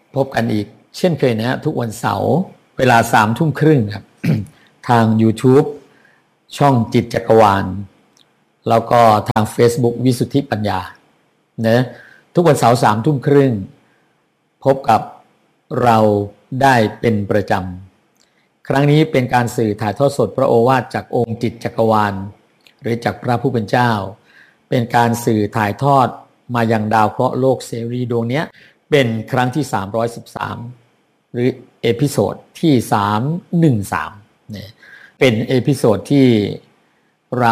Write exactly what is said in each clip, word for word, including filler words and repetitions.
พบกันอีกเช่นเคยนะฮะทุกวันเสาร์เวลาสามทุ่มครึ่งครับ ทาง YouTube ช่องจิตจักรวาลแล้วก็ทาง Facebook วิสุทธิปัญญานะทุกวันเสาร์สามทุ่มครึ่งพบกับเราได้เป็นประจำครั้งนี้เป็นการสื่อถ่ายทอดสดพระโอวาทจากองค์จิตจักรวาลหรือจากพระผู้เป็นเจ้าเป็นการสื่อถ่ายทอดมายังดาวเคราะห์โลกเสรีดวงนี้เป็นครั้งที่สามร้อยสิบสามหรือเอพิโซดที่สามร้อยสิบสามเนี่ยเป็นเอพิโซดที่เรา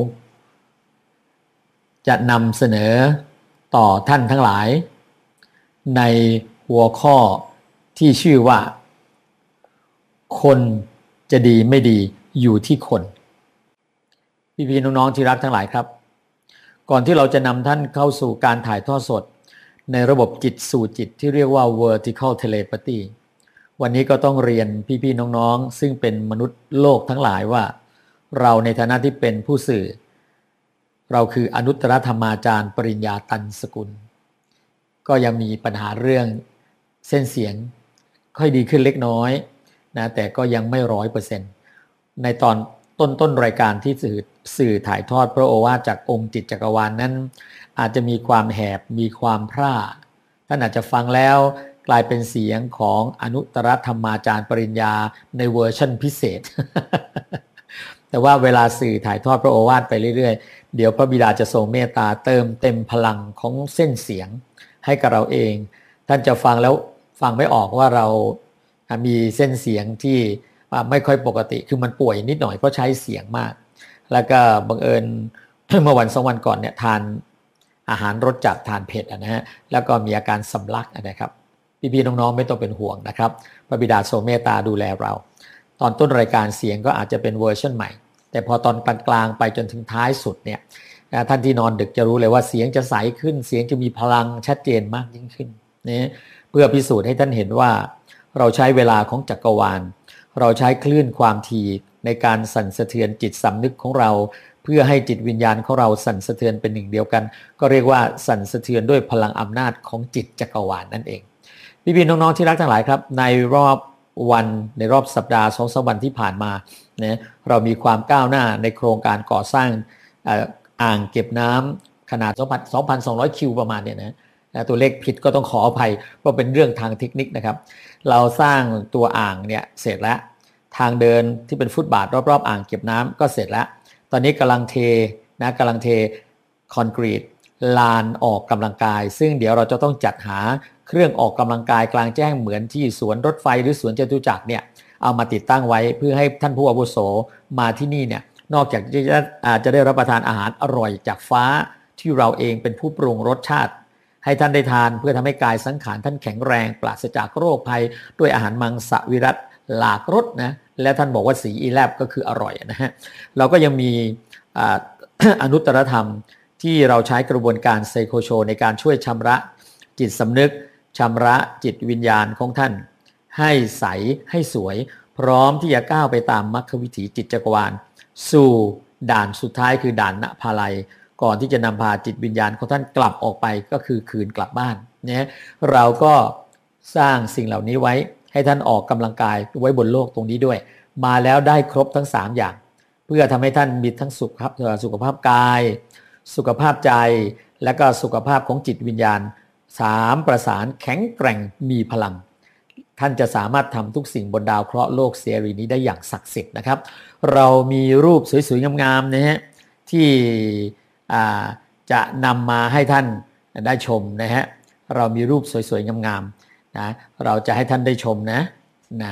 จะนำเสนอต่อท่านทั้งหลายในหัวข้อที่ชื่อว่าคนจะดีไม่ดีอยู่ที่คนพี่ๆน้องๆที่รักทั้งหลายครับก่อนที่เราจะนำท่านเข้าสู่การถ่ายทอดสดในระบบจิตสู่จิตที่เรียกว่า vertical telepathy วันนี้ก็ต้องเรียนพี่ๆน้องๆซึ่งเป็นมนุษย์โลกทั้งหลายว่าเราในฐานะที่เป็นผู้สื่อเราคืออนุตตรธรรมาจารย์ปริญญาตันสกุลก็ยังมีปัญหาเรื่องเส้นเสียงค่อยดีขึ้นเล็กน้อยนะแต่ก็ยังไม่ร้อยเปอร์เซ็นต์ในตอนต้นต้นรายการที่สื่อสื่อถ่ายทอดพระโอวาทจากองค์จิตจักรวาล น, นั้นอาจจะมีความแหบมีความพร่าท่านอาจจะฟังแล้วกลายเป็นเสียงของอนุตตรธรรมาจารย์ปริญญาในเวอร์ชันพิเศษ แต่ว่าเวลาสื่อถ่ายทอดพระโอวาทไปเรื่อยๆเดี๋ยวพระบิดาจะทรงเมตตาเติมเต็มพลังของเส้นเสียงให้กับเราเองท่านจะฟังแล้วฟังไม่ออกว่าเรามีเส้นเสียงที่ไม่ค่อยปกติคือมันป่วยนิดหน่อยเพราะใช้เสียงมากแล้วก็บังเอิญ เมื่อวันสองวันก่อนเนี่ยทานอาหารรสจัดทานเผ็ดนะฮะแล้วก็มีอาการสำลักนะครับพี่ๆน้องๆไม่ต้องเป็นห่วงนะครับพระบิดาทรงเมตตาดูแลเราตอนต้นรายการเสียงก็อาจจะเป็นเวอร์ชันใหม่แต่พอตอนกลางๆไปจนถึงท้ายสุดเนี่ยท่านที่นอนดึกจะรู้เลยว่าเสียงจะใสขึ้นเสียงจะมีพลังชัดเจนมากยิ่งขึ้นนี่เพื่อพิสูจน์ให้ท่านเห็นว่าเราใช้เวลาของจักรวาลเราใช้คลื่นความถี่ในการสั่นสะเทือนจิตสำนึกของเราเพื่อให้จิตวิญญาณของเราสั่นสะเทือนเป็นหนึ่งเดียวกันก็เรียกว่าสั่นสะเทือนด้วยพลังอำนาจของจิตจักรวาลนั่นเองพี่ๆน้องๆที่รักทั้งหลายครับในรอบวันในรอบสัปดาห์ สองถึงสาม วันที่ผ่านมาเนี่ยเรามีความก้าวหน้าในโครงการก่อสร้างอ่างเก็บน้ำขนาด สองพันสองร้อย คิวประมาณเนี่ยนะตัวเลขผิดก็ต้องขออภัยเพราะเป็นเรื่องทางเทคนิคนะครับเราสร้างตัวอ่างเนี่ยเสร็จแล้วทางเดินที่เป็นฟุตบาทรอบๆอ่างเก็บน้ำก็เสร็จแล้วตอนนี้กำลังเทนะกำลังเทคอนกรีตลานออกกำลังกายซึ่งเดี๋ยวเราจะต้องจัดหาเครื่องออกกำลังกายกลางแจ้งเหมือนที่สวนรถไฟหรือสวนจตุจักรเนี่ยเอามาติดตั้งไว้เพื่อให้ท่านผู้อาวุโสมาที่นี่เนี่ยนอกจากจะอาจจะได้รับประทานอาหารอร่อยจากฟ้าที่เราเองเป็นผู้ปรุงรสชาติให้ท่านได้ทานเพื่อทำให้กายสังขารท่านแข็งแรงปราศจากโรคภัยด้วยอาหารมังสวิรัติหลากรสนะและท่านบอกว่าสีอีแลบก็คืออร่อยนะฮะเราก็ยังมี อนุตตรธรรมที่เราใช้กระบวนการไซโคโชในการช่วยชำระจิตสำนึกชำระจิตวิญญาณของท่านให้ใสให้สวยพร้อมที่จะก้าวไปตามมรรควิถีจิตจักรวาลสู่ด่านสุดท้ายคือด่านณภาลัยก่อนที่จะนำพาจิตวิญญาณของท่านกลับออกไปก็คือคืนกลับบ้านเนี่ยเราก็สร้างสิ่งเหล่านี้ไว้ให้ท่านออกกำลังกายไว้บนโลกตรงนี้ด้วยมาแล้วได้ครบทั้งสามอย่างเพื่อทำให้ท่านมีทั้งสุขภาพสุขภาพกายสุขภาพใจและก็สุขภาพของจิตวิญญาณสามประสานแข็งแกร่งมีพลังท่านจะสามารถทำทุกสิ่งบนดาวเคราะห์โลกเสรีนี้ได้อย่างศักดิ์สิทธิ์นะครับเรามีรูปสวยๆงามๆนะฮะที่จะนำมาให้ท่านได้ชมนะฮะเรามีรูปสวยๆงามๆนะเราจะให้ท่านได้ชมนะนะ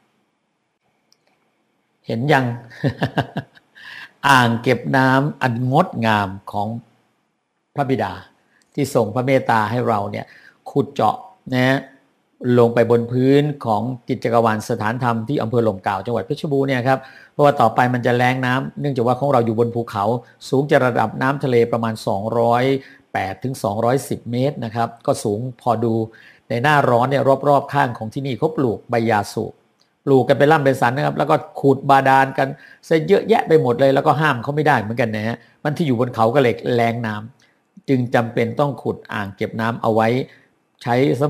เห็นยัง อ่างเก็บน้ำอันงดงามของพระบิดาที่ทรงพระเมตตาให้เราเนี่ยขุดเจาะนะลงไปบนพื้นของจิตจักรวาลสถานธรรมที่อำเภอหล่มเก่าจังหวัดเพชรบูรณ์เนี่ยครับเพราะว่าต่อไปมันจะแล้งน้ำเนื่องจากว่าของเราอยู่บนภูเขาสูงจากระดับน้ำทะเลประมาณสองร้อยแปดถึงสองร้อยสิบเมตรนะครับก็สูงพอดูในหน้าร้อนเนี่ยรอบๆข้างของที่นี่เขาปลูกใบยาสูบปลูกกันเป็นล่ำเป็นสันนะครับแล้วก็ขุดบาดาลกันซะเยอะแยะไปหมดเลยแล้วก็ห้ามเขาไม่ได้เหมือนกันนะฮะมันที่อยู่บนเขาก็เลยแล้งน้ำจึงจำเป็นต้องขุดอ่างเก็บน้ำเอาไว้ใช้สำหรับ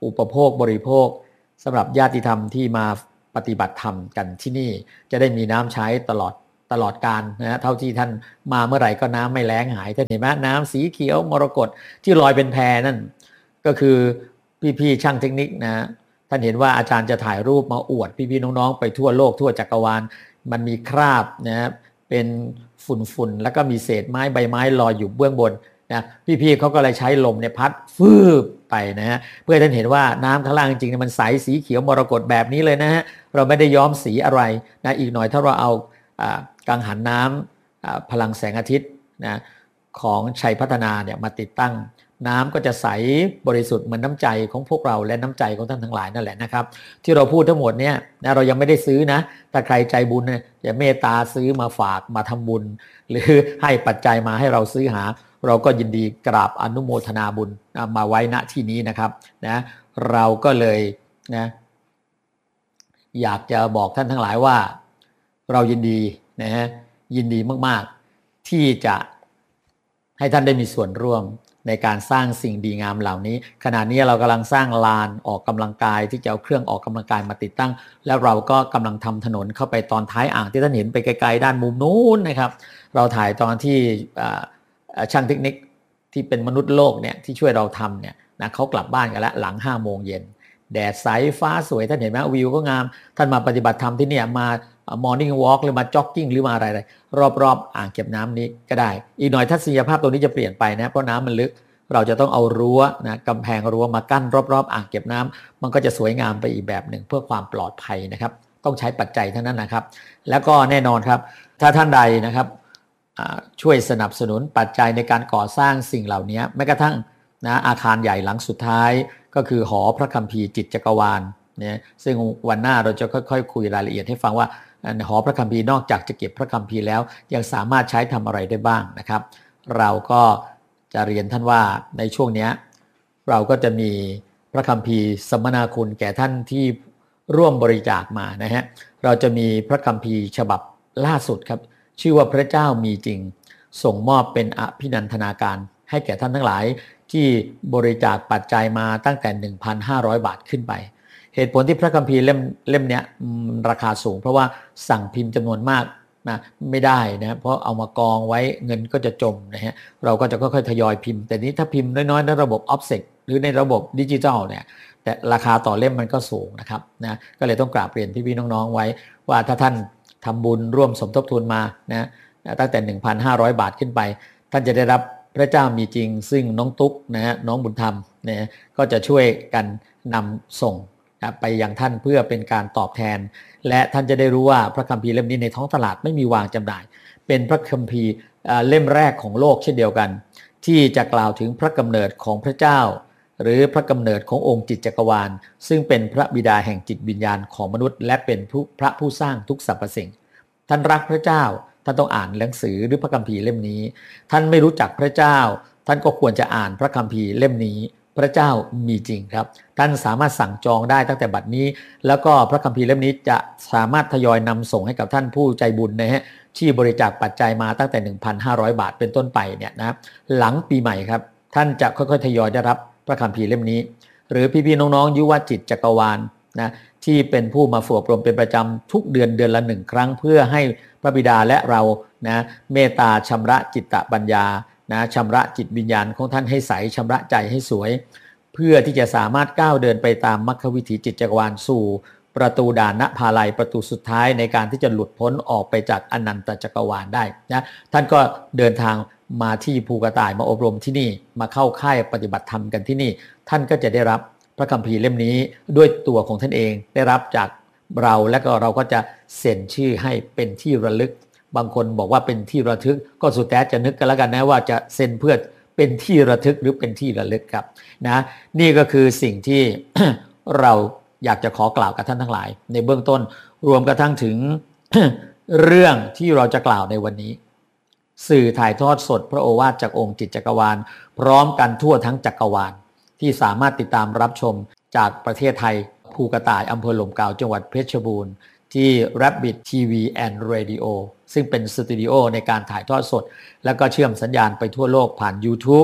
อุปโภคบริโภคสำหรับญาติธรรมที่มาปฏิบัติธรรมกันที่นี่จะได้มีน้ำใช้ตลอดตลอดกาลนะฮะเท่าที่ท่านมาเมื่อไหร่ก็น้ำไม่แล้งหายท่านเห็นไหมน้ำสีเขียวมรกตที่ลอยเป็นแพนั่นก็คือพี่ๆช่างเทคนิคนะท่านเห็นว่าอาจารย์จะถ่ายรูปมาอวดพี่ๆน้องๆไปทั่วโลกทั่วจักรวาลมันมีคราบนะเป็นฝุ่นๆแล้วก็มีเศษไม้ใบไม้ลอยอยู่เบื้องบนนะพี่ๆเขาก็เลยใช้ลมเนี่ยพัดฟืบไปนะฮะเพื่อให้ท่านเห็นว่าน้ำข้างล่างจริงๆมันใสสีเขียวมรกตแบบนี้เลยนะฮะเราไม่ได้ย้อมสีอะไรนะอีกหน่อยถ้าเราเอากังหันน้ำพลังแสงอาทิตย์นะของชัยพัฒนาเนี่ยมาติดตั้งน้ำก็จะใสบริสุทธิ์เหมือนน้ำใจของพวกเราและน้ำใจของท่านทั้งหลายนั่นแหละนะครับที่เราพูดทั้งหมดเนี่ยนะเรายังไม่ได้ซื้อนะถ้าใครใจบุญเนี่ยอย่าเมตตาซื้อมาฝากมาทำบุญหรือให้ปัจจัยมาให้เราซื้อหาเราก็ยินดีกราบอนุโมทนาบุญมาไว้ณที่นี้นะครับนะเราก็เลยนะอยากจะบอกท่านทั้งหลายว่าเรายินดีนะฮะยินดีมากๆที่จะให้ท่านได้มีส่วนร่วมในการสร้างสิ่งดีงามเหล่านี้ขณะนี้เรากำลังสร้างลานออกกำลังกายที่จะเอาเครื่องออกกำลังกายมาติดตั้งแล้วเราก็กำลังทำถนนเข้าไปตอนท้ายอ่างที่ท่านเห็นไปไกลๆด้านมุมนู้นนะครับเราถ่ายตอนที่ช่างเทคนิคที่เป็นมนุษย์โลกเนี่ยที่ช่วยเราทำเนี่ยนะเขากลับบ้านกันแล้วหลังห้าโมงเย็นแดดใสฟ้าสวยท่านเห็นไหมวิวก็งามท่านมาปฏิบัติธรรมที่เนี่ยมามอร์นิ่งวอล์กหรือมาจ็อกกิ้งหรือมาอะไรๆรอบๆอ่างเก็บน้ำนี้ก็ได้อีกหน่อยทัศนียภาพตัวนี้จะเปลี่ยนไปนะเพราะน้ำมันลึกเราจะต้องเอารั้วนะกำแพงรั้วมากั้นรอบๆอ่างเก็บน้ำมันก็จะสวยงามไปอีกแบบหนึ่งเพื่อความปลอดภัยนะครับต้องใช้ปัจจัยเท่านั้นนะครับแล้วก็แน่นอนครับถ้าท่านใดนะครับช่วยสนับสนุนปัจจัยในการก่อสร้างสิ่งเหล่านี้แม้กระทั่งนะอาคารใหญ่หลังสุดท้ายก็คือหอพระคัมภีร์จิตจักรวาลเนี่ยซึ่งวันหน้าเราจะค่อยๆคุยรายละเอียดให้ฟังว่าหอพระคัมภีร์นอกจากจะเก็บพระคัมภีร์แล้วยังสามารถใช้ทำอะไรได้บ้างนะครับเราก็จะเรียนท่านว่าในช่วงนี้เราก็จะมีพระคัมภีร์สมนาคุณแก่ท่านที่ร่วมบริจาคมานะฮะเราจะมีพระคัมภีร์ฉบับล่าสุดครับชื่อว่าพระเจ้ามีจริงส่งมอบเป็นอภินันทนาการให้แก่ท่านทั้งหลายที่บริจาคปัจจัยมาตั้งแต่ หนึ่งพันห้าร้อย บาทขึ้นไปเหตุผลที่พระคัมภีร์เล่มเล่มนี้ราคาสูงเพราะว่าสั่งพิมพ์จำนวนมากนะไม่ได้นะเพราะเอามากองไว้เงินก็จะจมนะฮะเราก็จะค่อยๆทยอยพิมพ์แต่นี้ถ้าพิมพ์น้อยๆในระบบ Offset หรือในระบบดิจิทัลเนี่ยแต่ราคาต่อเล่มมันก็สูงนะครับนะก็เลยต้องกราบเรียนพี่ๆน้องๆไว้ว่าถ้าท่านทำบุญร่วมสมทบทุนมานะตั้งแต่ หนึ่งพันห้าร้อย บาทขึ้นไปท่านจะได้รับพระเจ้ามีจริงซึ่งน้องตุ๊กนะฮะน้องบุญธรรมเนี่ยก็จะช่วยกันนำส่งไปยังท่านเพื่อเป็นการตอบแทนและท่านจะได้รู้ว่าพระคัมภีร์เล่มนี้ในท้องตลาดไม่มีวางจำหน่ายเป็นพระคัมภีร์เล่มแรกของโลกเช่นเดียวกันที่จะกล่าวถึงพระกำเนิดของพระเจ้าหรือพระกำเนิดขององค์จิตจักรวาลซึ่งเป็นพระบิดาแห่งจิตวิญญาณของมนุษย์และเป็นพระผู้สร้างทุกสรรพสิ่งท่านรักพระเจ้าท่านต้องอ่านหนังสือหรือพระคัมภีร์เล่มนี้ท่านไม่รู้จักพระเจ้าท่านก็ควรจะอ่านพระคัมภีร์เล่มนี้พระเจ้ามีจริงครับท่านสามารถสั่งจองได้ตั้งแต่บัดนี้แล้วก็พระคัมภีร์เล่มนี้จะสามารถทยอยนำส่งให้กับท่านผู้ใจบุญนะฮะที่บริจาคปัจจัยมาตั้งแต่ หนึ่งพันห้าร้อย บาทเป็นต้นไปเนี่ยนะหลังปีใหม่ครับท่านจะค่อยๆทยอยได้รับพระคัมภีร์เล่มนี้หรือพี่ๆน้องๆยุวจิตจักรวาลนะที่เป็นผู้มาฝึกอบรมเป็นประจำทุกเดือนเดือนละหนึ่งครั้งเพื่อให้พระบิดาและเรานะเมตตาชำระจิตตปัญญานะชำระจิตวิญญาณของท่านให้ใสชำระใจให้สวยเพื่อที่จะสามารถก้าวเดินไปตามมรรควิถีจิตจักรวาลสู่ประตูด่านณภาลัยประตูสุดท้ายในการที่จะหลุดพ้นออกไปจากอนันตจักรวาลได้นะท่านก็เดินทางมาที่ภูกระต่ายมาอบรมที่นี่มาเข้าค่ายปฏิบัติธรรมกันที่นี่ท่านก็จะได้รับพระคัมภีร์เล่มนี้ด้วยตัวของท่านเองได้รับจากเราและก็เราก็จะเซ็นชื่อให้เป็นที่ระลึกบางคนบอกว่าเป็นที่ระทึกก็สุดแต่จะนึกกันแล้วกันนะว่าจะเซ็นเพื่อเป็นที่ระทึกหรือเป็นที่ระลึกครับนะนี่ก็คือสิ่งที่ เราอยากจะขอกล่าวกับท่านทั้งหลายในเบื้องต้นรวมกระทั่งถึง เรื่องที่เราจะกล่าวในวันนี้สื่อถ่ายทอดสดพระโอวาทจากองค์จิตจักรวาลพร้อมกันทั่วทั้งจักรวาลที่สามารถติดตามรับชมจากประเทศไทยภูกระต่ายอำเภอหล่มเก่าจังหวัดเพชรบูรณ์ที่ Rabbit ที วี and Radio ซึ่งเป็นสตูดิโอในการถ่ายทอดสดแล้วก็เชื่อมสัญญาณไปทั่วโลกผ่าน YouTube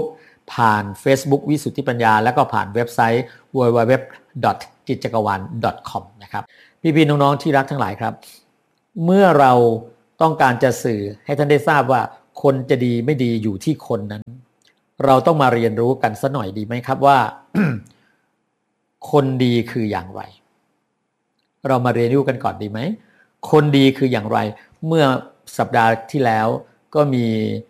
ผ่าน Facebook วิสุทธิปัญญาแล้วก็ผ่านเว็บไซต์ ดับเบิลยู ดับเบิลยู ดับเบิลยู ดอท จิตจักรวาล ดอท คอม นะครับพี่ๆน้องๆที่รักทั้งหลายครับเมื่อเราต้องการจะสื่อให้ท่านได้ทราบว่าคนจะดีไม่ดีอยู่ที่คนนั้นเราต้องมาเรียนรู้กันสักหน่อยดีไหมครับว่า คนดีคืออย่างไรเรามาเรียนรู้กันก่อนดีไหมคนดีคืออย่างไรเมื่อสัปดาห์ที่แล้วก็มี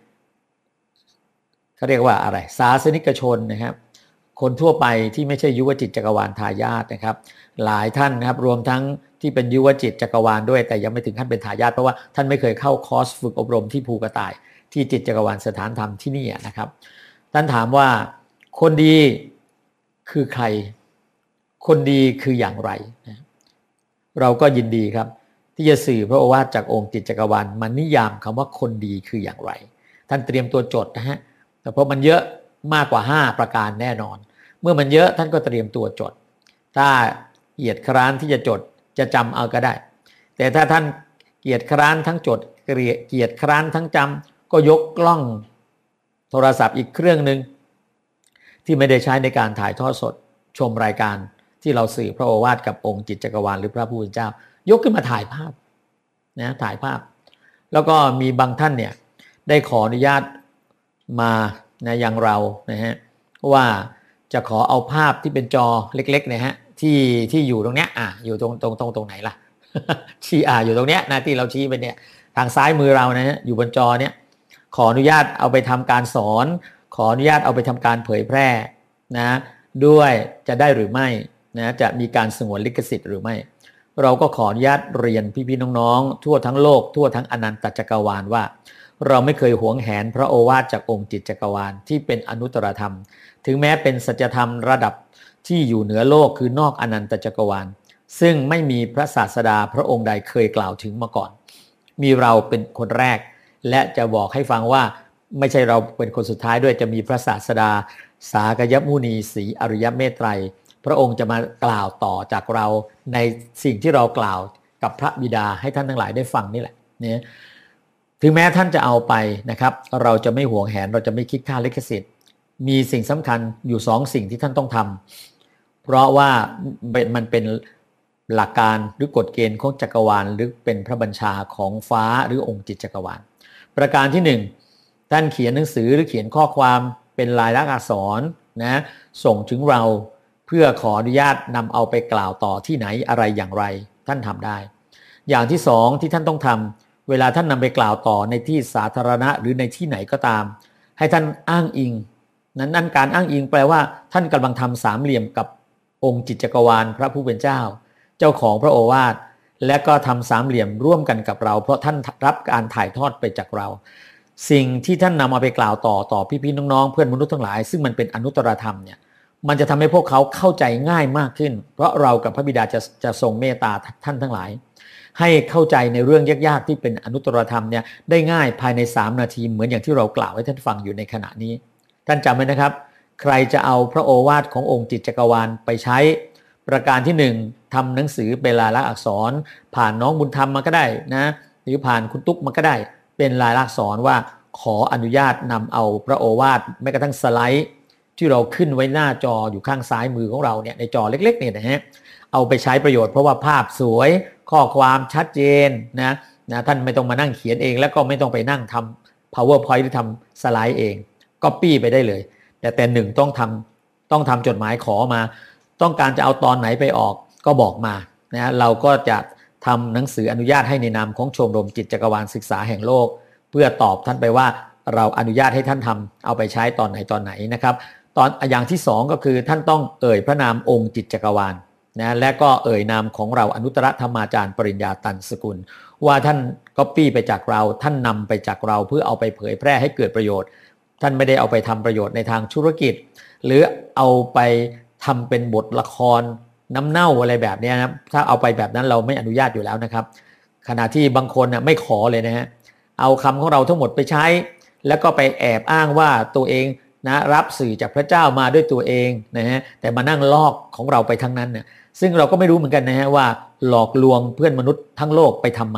เขาเรียกว่าอะไรศาสนิกชนนะครับคนทั่วไปที่ไม่ใช่ยุวจิตจักรวาลทายาทนะครับหลายท่านนะครับรวมทั้งที่เป็นยุวจิตจักรวาลด้วยแต่ยังไม่ถึงขั้นเป็นทายาทเพราะว่าท่านไม่เคยเข้าคอร์สฝึกอบรมที่ภูกระต่ายที่จิตจักรวาลสถานธรรมที่นี่นะครับท่านถามว่าคนดีคือใครคนดีคืออย่างไรนะเราก็ยินดีครับที่จะสื่อพระโอวาทจากองค์จิตจักรวาลมานิยามคำว่าคนดีคืออย่างไรท่านเตรียมตัวจดนะฮะแต่เพราะมันเยอะมากกว่าห้าประการแน่นอนเมื่อมันเยอะท่านก็เตรียมตัวจดถ้าเกียจคร้านที่จะจดจะจำเอาก็ได้แต่ถ้าท่านเกียจคร้านทั้งจดเกียจคร้านทั้งจำก็ยกกล้องโทรศัพท์อีกเครื่องนึงที่ไม่ได้ใช้ในการถ่ายทอดสดชมรายการที่เราสื่อพระโอวาทกับองค์จิตจักรวาลหรือพระผู้เป็นเจ้ายกขึ้นมาถ่ายภาพนะถ่ายภาพแล้วก็มีบางท่านเนี่ยได้ขออนุญาตมานะอย่างเรานะฮะว่าจะขอเอาภาพที่เป็นจอเล็กๆนะฮะที่ที่อยู่ตรงเนี้ยอ่ะอยู่ตรงตรงตรงตรงไหนล่ะ ชี้อ่ะอยู่ตรงเนี้ยนะที่เราชี้ไปเนี่ยทางซ้ายมือเรานะฮะอยู่บนจอเนี้ยขออนุญาตเอาไปทำการสอนขออนุญาตเอาไปทำการเผยแพร่นะด้วยจะได้หรือไม่นะจะมีการสงวนลิขสิทธิ์หรือไม่เราก็ขออนุญาตเรียนพี่ๆน้องๆทั่วทั้งโลกทั่วทั้งอนันตจักรวาลว่าเราไม่เคยหวงแหนพระโอวาทจากองค์จิตจักรวาลที่เป็นอนุตตรธรรมถึงแม้เป็นสัจธรรมระดับที่อยู่เหนือโลกคือนอกอนันตจักรวาลซึ่งไม่มีพระศาสดาพระองค์ใดเคยกล่าวถึงมาก่อนมีเราเป็นคนแรกและจะบอกให้ฟังว่าไม่ใช่เราเป็นคนสุดท้ายด้วยจะมีพระศาสดาสากยมุนีศรีอริยเมตไตรพระองค์จะมากล่าวต่อจากเราในสิ่งที่เรากล่าวกับพระบิดาให้ท่านทั้งหลายได้ฟังนี่แหละเนี่ยถึงแม้ท่านจะเอาไปนะครับเราจะไม่หวงแหนเราจะไม่คิดค่าลิขสิทธิ์มีสิ่งสำคัญอยู่สองสิ่งที่ท่านต้องทำเพราะว่ามันเป็นหลักการหรือกฎเกณฑ์ของจักรวาลหรือเป็นพระบัญชาของฟ้าหรือองค์จิตจักรวาลประการที่หนึ่งท่านเขียนหนังสือหรือเขียนข้อความเป็นลายลักษณ์อักษรนะส่งถึงเราเพื่อขออนุญาตนำเอาไปกล่าวต่อที่ไหนอะไรอย่างไรท่านทำได้อย่างที่สองที่ท่านต้องทำเวลาท่านนำไปกล่าวต่อในที่สาธารณะหรือในที่ไหนก็ตามให้ท่านอ้างอิงนั้นนั่นการอ้างอิงแปลว่าท่านกำลังทำสามเหลี่ยมกับองค์จิตจักรวาลพระผู้เป็นเจ้าเจ้าของพระโอวาทและก็ทำสามเหลี่ยมร่วมกันกับเราเพราะท่านรับการถ่ายทอดไปจากเราสิ่งที่ท่านนำเอาไปกล่าวต่อต่อพี่ๆน้องๆเพื่อนมนุษย์ทั้งหลายซึ่งมันเป็นอนุตตรธรรมเนี่ยมันจะทำให้พวกเขาเข้าใจง่ายมากขึ้นเพราะเรากับพระบิดาจะจะทรงเมตตาท่านทั้งหลายให้เข้าใจในเรื่องยากๆที่เป็นอนุตตรธรรมเนี่ยได้ง่ายภายในสามนาทีเหมือนอย่างที่เรากล่าวให้ท่านฟังอยู่ในขณะนี้ท่านจำไว้นะครับใครจะเอาพระโอวาทขององค์จิตจักรวาลไปใช้ประการที่หนึ่งทำหนังสือเป็นลายลักษณ์อักษรผ่านน้องบุญธรรมมาก็ได้นะหรือผ่านคุณตุ๊กมาก็ได้เป็นลายลักษณ์อักษรว่าขออนุญาตนำเอาพระโอวาทแม้กระทั่งสไลด์ที่เราขึ้นไว้หน้าจออยู่ข้างซ้ายมือของเราเนี่ยในจอเล็กๆเนี่ยนะฮะเอาไปใช้ประโยชน์เพราะว่าภาพสวยข้อความชัดเจนนะนะท่านไม่ต้องมานั่งเขียนเองแล้วก็ไม่ต้องไปนั่งทำ powerpoint หรือทำสไลด์เอง copy ไปได้เลยแต่แต่หนึ่งต้องทำต้องทำจดหมายขอมาต้องการจะเอาตอนไหนไปออกก็บอกมานะเราก็จะทำหนังสืออนุญาตให้ในนามของชมรมจิตจักรวาลศึกษาแห่งโลกเพื่อตอบท่านไปว่าเราอนุญาตให้ท่านทำเอาไปใช้ตอนไหนตอนไหนนะครับตอนอย่างที่สองก็คือท่านต้องเอ่ยพระนามองค์จิตจักรวาลนะและก็เอ่ยนามของเราอนุตตรธรรมาจารย์ปริญญาตันสกุลว่าท่านก๊อปปี้ไปจากเราท่านนำไปจากเราเพื่อเอาไปเผยแพร่ให้เกิดประโยชน์ท่านไม่ได้เอาไปทำประโยชน์ในทางธุรกิจหรือเอาไปทำเป็นบทละครน้ำเน่าอะไรแบบนี้นะถ้าเอาไปแบบนั้นเราไม่อนุญาตอยู่แล้วนะครับขณะที่บางคนนะไม่ขอเลยนะฮะเอาคำของเราทั้งหมดไปใช้แล้วก็ไปแอบอ้างว่าตัวเองนะรับสื่อจากพระเจ้ามาด้วยตัวเองนะฮะแต่มานั่งลอกของเราไปทั้งนั้นเนี่ยซึ่งเราก็ไม่รู้เหมือนกันนะฮะว่าหลอกลวงเพื่อนมนุษย์ทั้งโลกไปทำไม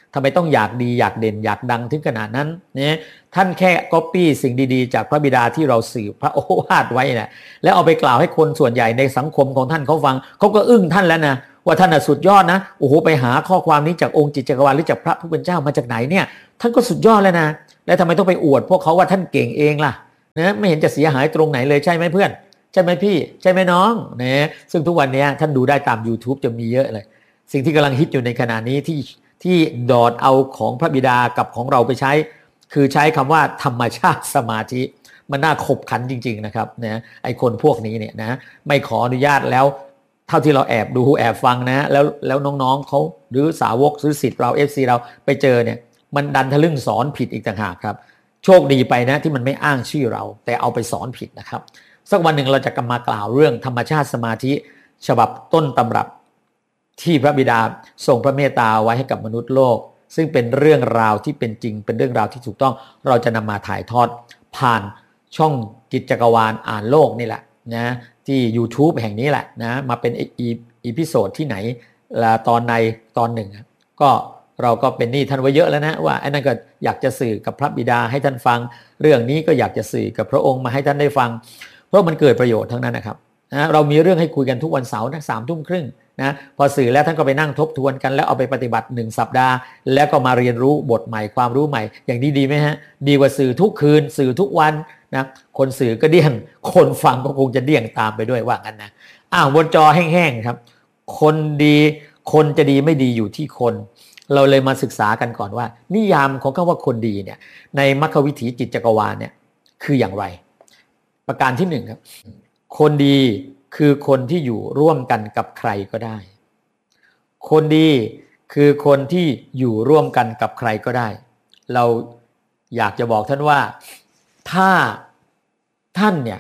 ทำไมต้องอยากดีอยากเด่นอยากดังถึงขนาดนั้นเนี่ยท่านแค่ก๊อปปี้สิ่งดีๆจากพระบิดาที่เราสืบพระโอวาทไว้นะแล้วเอาไปกล่าวให้คนส่วนใหญ่ในสังคมของท่านเขาฟังเขาก็อึ้งท่านแล้วนะว่าท่านสุดยอดนะโอ้โหไปหาข้อความนี้จากองค์จิตจักรวาลหรือจากพระผู้เป็นเจ้ามาจากไหนเนี่ยท่านก็สุดยอดแล้วนะแล้วทำไมต้องไปอวดพวกเขาว่าท่านเก่งเองล่ะนะไม่เห็นจะเสียหายตรงไหนเลยใช่ไหมเพื่อนใช่ไหมพี่ใช่ไหมน้องนะซึ่งทุกวันนี้ท่านดูได้ตาม YouTube จะมีเยอะเลยสิ่งที่กำลังฮิตอยู่ในขณะนี้ที่ที่ดอดเอาของพระบิดากับของเราไปใช้คือใช้คำว่าธรรมชาติสมาธิมันน่าขบขันจริงๆนะครับนะไอคนพวกนี้เนี่ยนะไม่ขออนุญาตแล้วเท่าที่เราแอบดูแอบฟังนะแล้วแล้วน้องๆเขาหรือสาวกหรือศิษย์เรา เอฟ ซี เราไปเจอเนี่ยมันดันทะลึ่งสอนผิดอีกต่างหากครับโชคดีไปนะที่มันไม่อ้างชื่อเราแต่เอาไปสอนผิดนะครับสักวันหนึ่งเราจะกลับมากล่าวเรื่องธรรมชาติสมาธิฉบับต้นตำรับที่พระบิดาทรงพระเมตตาไว้ให้กับมนุษย์โลกซึ่งเป็นเรื่องราวที่เป็นจริงเป็นเรื่องราวที่ถูกต้องเราจะนำมาถ่ายทอดผ่านช่องจิตจักรวาลอ่านโลกนี่แหละนะที่ YouTube แห่งนี้แหละนะมาเป็นอีพิโซดที่ไหนละตอนในตอนหนึ่งก็เราก็เป็นนี่ท่านไว้เยอะแล้วนะว่าไอ้นั่นก็อยากจะสื่อกับพระบิดาให้ท่านฟังเรื่องนี้ก็อยากจะสื่อกับพระองค์มาให้ท่านได้ฟังเพราะมันเกิดประโยชน์ทั้งนั้นนะครับนะเรามีเรื่องให้คุยกันทุกวันเสาร์นะสามทุ่มครึ่งนะพอสื่อแล้วท่านก็ไปนั่งทบทวนกันแล้วเอาไปปฏิบัติหนึ่งสัปดาห์แล้วก็มาเรียนรู้บทใหม่ความรู้ใหม่อย่างนี้ดีไหมฮะดีกว่าสื่อทุกคืนสื่อทุกวันนะคนสื่อก็เดี่ยงคนฟังก็คงจะเดี่ยงตามไปด้วยว่างั้นนะอ้าวบนจอแห้งๆครับคนดีคนจะดีไม่ดีอยู่ที่คนเราเลยมาศึกษากันก่อนว่านิยามของคำว่าคนดีเนี่ยในมรรควิถีจิตจักรวาลเนี่ยคืออย่างไรประการที่หนึ่งครับคนดีคือคนที่อยู่ร่วมกันกับใครก็ได้คนดีคือคนที่อยู่ร่วมกันกับใครก็ได้เราอยากจะบอกท่านว่าถ้าท่านเนี่ย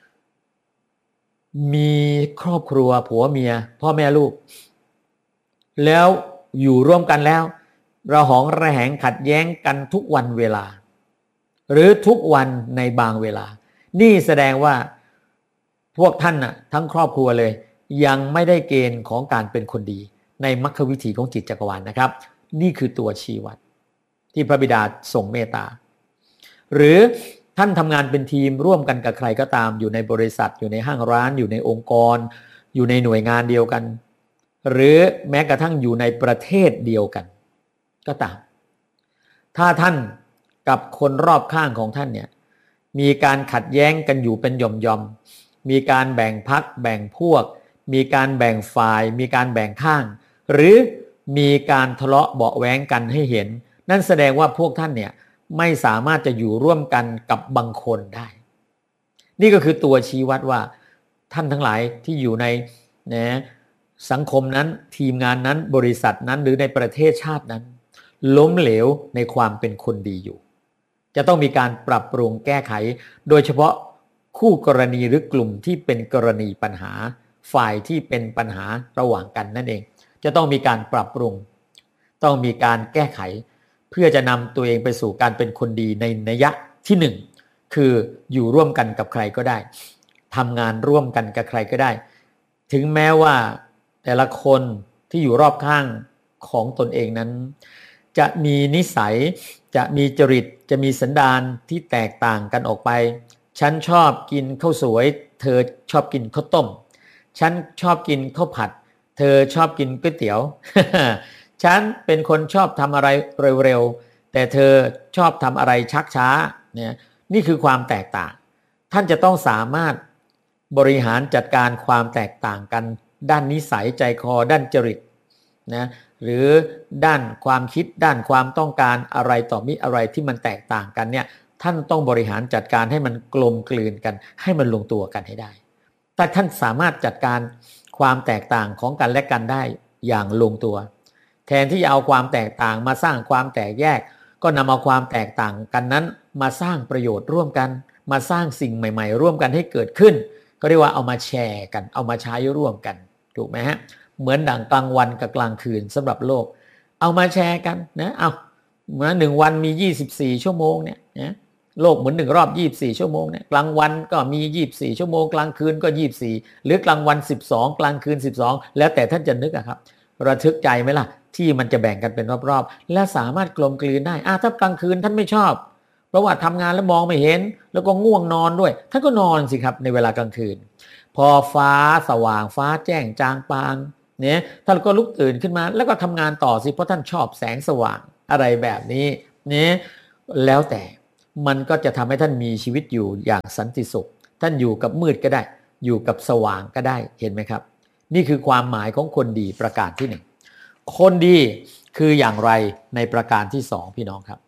มีครอบครัวผัวเมียพ่อแม่ลูกแล้วอยู่ร่วมกันแล้วระหองระแหงขัดแย้งกันทุกวันเวลาหรือทุกวันในบางเวลานี่แสดงว่าพวกท่านน่ะทั้งครอบครัวเลยยังไม่ได้เกณฑ์ของการเป็นคนดีในมรรควิถีของจิตจักรวาลนะครับนี่คือตัวชี้วัดที่พระบิดาทรงเมตตาหรือท่านทำงานเป็นทีมร่วมกันกับใครก็ตามอยู่ในบริษัทอยู่ในห้างร้านอยู่ในองค์กรอยู่ในหน่วยงานเดียวกันหรือแม้กระทั่งอยู่ในประเทศเดียวกันก็ตามถ้าท่านกับคนรอบข้างของท่านเนี่ยมีการขัดแย้งกันอยู่เป็นหย่อมๆมีการแบ่งพรรคแบ่งพวกมีการแบ่งฝ่ายมีการแบ่งข้างหรือมีการทะเลาะเบาะแว้งกันให้เห็นนั่นแสดงว่าพวกท่านเนี่ยไม่สามารถจะอยู่ร่วมกันกับบางคนได้นี่ก็คือตัวชี้วัดว่าท่านทั้งหลายที่อยู่ในนะสังคมนั้นทีมงานนั้นบริษัทนั้นหรือในประเทศชาตินั้นล้มเหลวในความเป็นคนดีอยู่จะต้องมีการปรับปรุงแก้ไขโดยเฉพาะคู่กรณีหรือกลุ่มที่เป็นกรณีปัญหาฝ่ายที่เป็นปัญหาระหว่างกันนั่นเองจะต้องมีการปรับปรุงต้องมีการแก้ไขเพื่อจะนำตัวเองไปสู่การเป็นคนดีในนัยยะที่หนึ่งคืออยู่ร่วมกันกับใครก็ได้ทำงานร่วมกันกับใครก็ได้ถึงแม้ว่าแต่ละคนที่อยู่รอบข้างของตนเองนั้นจะมีนิสัยจะมีจริตจะมีสันดานที่แตกต่างกันออกไปฉันชอบกินข้าวสวยเธอชอบกินข้าวต้มฉันชอบกินข้าวผัดเธอชอบกินก๋วยเตี๋ยว ฉันเป็นคนชอบทำอะไรเร็วๆแต่เธอชอบทำอะไรชักช้าเนี่ยนี่คือความแตกต่างท่านจะต้องสามารถบริหารจัดการความแตกต่างกันด้านนิสัยใจคอด้านจริตนะหรือด้านความคิดด้านความต้องการอะไรต่อมิอะไรที่มันแตกต่างกันเนี่ยท่านต้องบริหารจัดการให้มันกลมกลืนกันให้มันลงตัวกันให้ได้ถ้าท่านสามารถจัดการความแตกต่างของกันและกันได้อย่างลงตัวแทนที่จะเอาความแตกต่างมาสร้างความแตกแยกก็นำเอาความแตกต่างกันนั้นมาสร้างประโยชน์ร่วมกันมาสร้างสิ่งใหม่ๆร่วมกันให้เกิดขึ้นก็เรียกว่าเอามาแชร์กันเอามาใช้ร่วมกันถูกไหมฮะเหมือนดั่งกลางวันกับกลางคืนสำหรับโลกเอามาแชร์กันนะเอาเหมือนหนึ่งวันมียี่สิบสี่ชั่วโมงเนี่ยนะโลกเหมือนหนึ่งรอบยี่สิบสี่ชั่วโมงเนี่ยกลางวันก็มียี่สิบสี่ชั่วโมงกลางคืนก็ยี่สิบสี่หรือกลางวันสิบสองกลางคืนสิบสองแล้วแต่ท่านจะนึกอะครับระทึกใจไหมล่ะที่มันจะแบ่งกันเป็นรอบๆและสามารถกลมกลืนได้อ่ะถ้ากลางคืนท่านไม่ชอบเพราะว่าทำงานแล้วมองไม่เห็นแล้วก็ง่วงนอนด้วยท่านก็นอนสิครับในเวลากลางคืนพอฟ้าสว่างฟ้าแจ้งจางปางเนี่ยท่านก็ลุกตื่นขึ้นมาแล้วก็ทำงานต่อสิเพราะท่านชอบแสงสว่างอะไรแบบนี้เนี่ยแล้วแต่มันก็จะทำให้ท่านมีชีวิตอยู่อย่างสันติสุขท่านอยู่กับมืดก็ได้อยู่กับสว่างก็ได้เห็นไหมครับนี่คือความหมายของคนดีประการที่หนึ่งคนดีคืออย่างไรในประการที่สองพี่น้องครับ